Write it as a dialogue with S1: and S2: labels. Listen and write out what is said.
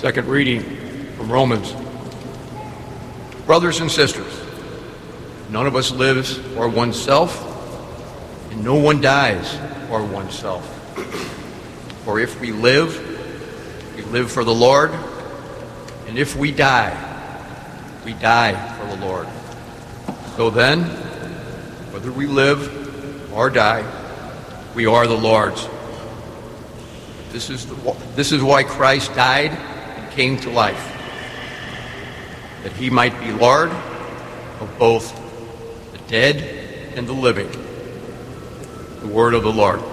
S1: Second reading from Romans. Brothers and sisters, none of us lives for oneself, and no one dies for oneself. For if we live for the Lord, and if we die for the Lord. So then, whether we live or die, we are the Lord's. This is why Christ died and came to life, that he might be Lord of both the dead and the living. The word of the Lord.